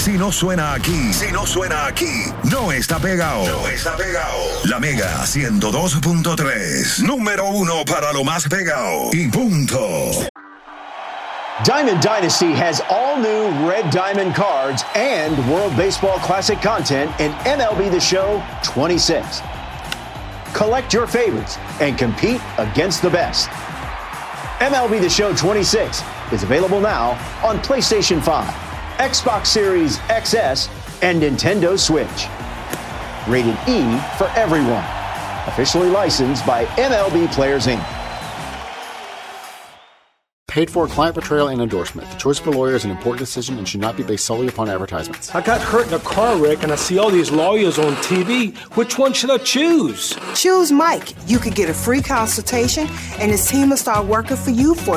Si no suena aquí, no está pegado. La Mega 102.3, número 1 para lo más pegado. Y punto. Diamond Dynasty has all new Red Diamond cards and World Baseball Classic content in MLB The Show 26. Collect your favorites and compete against the best. MLB The Show 26 is available now on PlayStation 5, Xbox Series XS, and Nintendo Switch. Rated E for everyone. Officially licensed by MLB Players Inc. Paid for client portrayal and endorsement. The choice of a lawyer is an important decision and should not be based solely upon advertisements. I got hurt in a car wreck and I see all these lawyers on TV. Which one should I choose? Choose Mike. You could get a free consultation and his team will start working for you for